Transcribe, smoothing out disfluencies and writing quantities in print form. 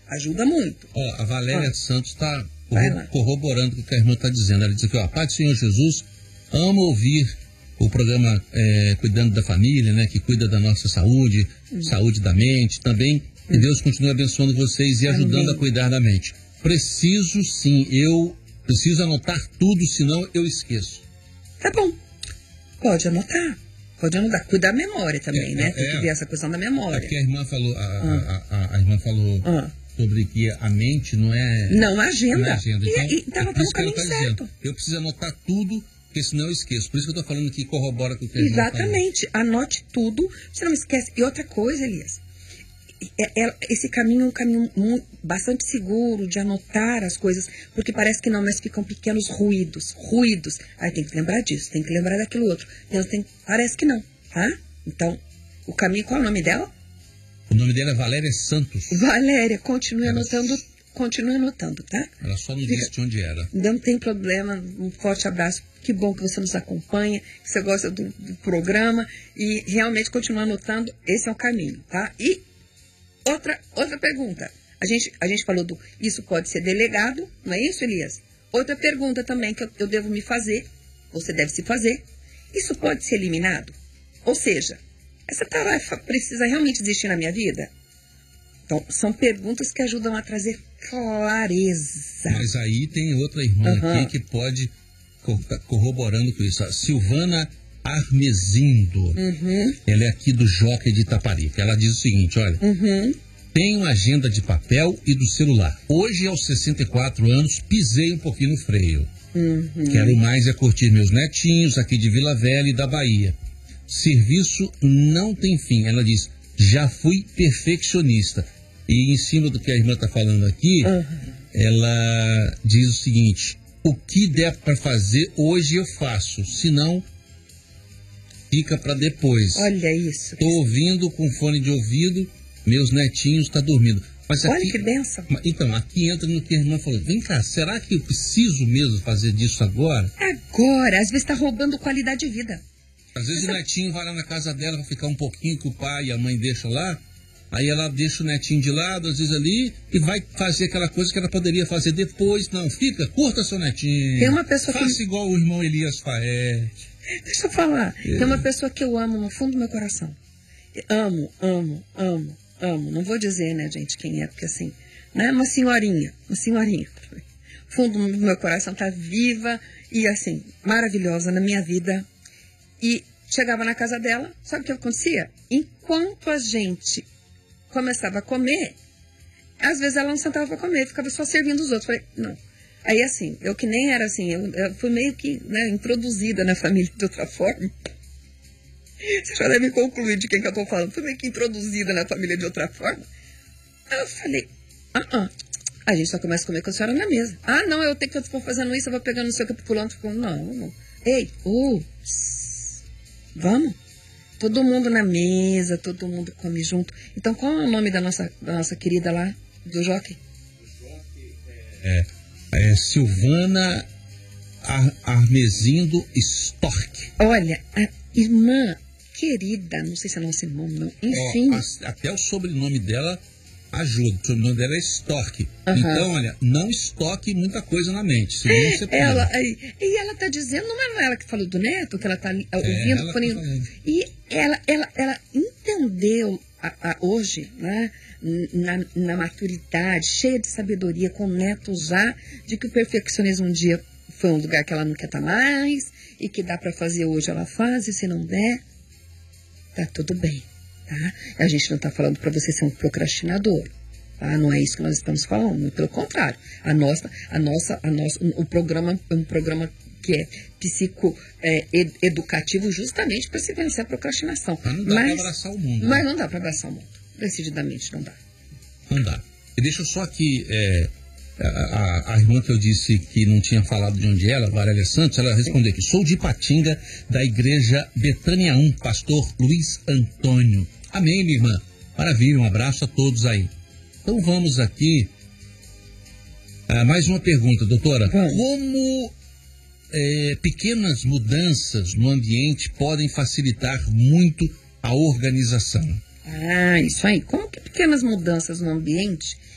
Ajuda muito. Ó, a Valéria Santos está Vai lá. corroborando o que a irmã está dizendo. Ela diz aqui, ó, Pai do Senhor Jesus, amo ouvir o programa Cuidando da Família, né? Que cuida da nossa saúde, saúde da mente. Também que Deus continue abençoando vocês e ajudando a cuidar da mente. Preciso sim, eu preciso anotar tudo, senão eu esqueço. Tá bom. Pode anotar. Cuidar da memória também, né? Tem que ver essa questão da memória. É porque a irmã falou, a irmã falou sobre que a mente não é... Não, agenda. Não é agenda. Então, tá no caminho certo. Eu preciso anotar tudo, porque senão eu esqueço. Por isso que eu estou falando que corrobora com o que a irmã falou. Exatamente. Anote tudo, você não esquece. E outra coisa, Elias, esse caminho é um caminho bastante seguro de anotar as coisas, porque parece que não, mas ficam pequenos ruídos. Aí tem que lembrar disso, tem que lembrar daquilo outro. Parece que não, tá? Então, o caminho, qual é o nome dela? O nome dela é Valéria Santos. Valéria, continue anotando, tá? Ela só não disse de onde era. Não tem problema, um forte abraço. Que bom que você nos acompanha, que você gosta do programa e realmente continue anotando, esse é o caminho, tá? E outra pergunta. A gente falou isso pode ser delegado, não é isso, Elias? Outra pergunta também que eu devo me fazer, você deve se fazer. Isso pode ser eliminado? Ou seja, essa tarefa precisa realmente existir na minha vida? Então, são perguntas que ajudam a trazer clareza. Mas aí tem outra irmã aqui que pode corroborando com isso. A Silvana Armesindo. Ela é aqui do Jockey de Itaparica. Ela diz o seguinte, olha, tenho agenda de papel e do celular. Hoje, aos 64 anos, pisei um pouquinho no freio. Quero mais curtir meus netinhos aqui de Vila Velha e da Bahia. Serviço não tem fim. Ela diz, já fui perfeccionista. E em cima do que a irmã está falando aqui, ela diz o seguinte, o que der para fazer hoje eu faço, senão fica para depois. Olha isso. Estou ouvindo com fone de ouvido, meus netinhos estão dormindo. Mas aqui, olha que bênção. Então, aqui entra no que a irmã falou. Vem cá, será que eu preciso mesmo fazer disso agora? Agora, às vezes está roubando qualidade de vida. Às vezes o netinho vai lá na casa dela, vai ficar um pouquinho que o pai e a mãe deixam lá. Aí ela deixa o netinho de lado, às vezes ali, e vai fazer aquela coisa que ela poderia fazer depois. Não, curta seu netinho. Tem uma pessoa Faça igual o irmão Elias Faete. Deixa eu falar. Tem uma pessoa que eu amo no fundo do meu coração. Amo. Não vou dizer, né, gente, quem é, porque assim, né, uma senhorinha. O fundo do meu coração tá viva e assim, maravilhosa na minha vida. E chegava na casa dela, sabe o que acontecia? Enquanto a gente começava a comer, às vezes ela não sentava para comer, ficava só servindo os outros. Falei, não. Aí assim, eu que nem era assim, eu fui meio que, né, introduzida na família de outra forma. Você já deve concluir de quem que eu tô falando. Fui meio que introduzida na família de outra forma. Aí eu falei, a gente só começa a comer com a senhora na mesa. Não, eu vou fazendo isso, eu vou pegando não sei o que pro fulano. Não. Ei, vamos? Todo mundo na mesa, todo mundo come junto. Então, qual é o nome da nossa querida lá, do Jockey? É Silvana Armesindo Stork. Olha, a irmã querida, não sei se é nosso irmão, não. Enfim. Até o sobrenome dela ajuda. O sobrenome dela é Stork. Então, olha, não estoque muita coisa na mente. Senão você e ela tá dizendo, não é ela que falou do neto, que ela tá ouvindo. E ela entendeu hoje, né, na maturidade, cheia de sabedoria, com o neto já, de que o perfeccionismo um dia foi um lugar que ela não quer estar mais, e que dá para fazer hoje, ela faz, e se não der, tá tudo bem, tá? A gente não tá falando para você ser um procrastinador, tá? Não é isso que nós estamos falando, pelo contrário. O programa é um programa que é educativo justamente para se vencer a procrastinação. Mas não dá para abraçar o mundo. Mas não dá para abraçar o mundo. Decididamente não dá. Não dá. E deixa eu só aqui... A irmã que eu disse que não tinha falado de onde ela, Valéria Santos, ela respondeu aqui, sou de Ipatinga, da igreja Betânia 1, pastor Luiz Antônio. Amém, minha irmã. Maravilha, um abraço a todos aí. Então vamos aqui, mais uma pergunta, doutora. Como pequenas mudanças no ambiente podem facilitar muito a organização? Isso aí. Como que pequenas mudanças no ambiente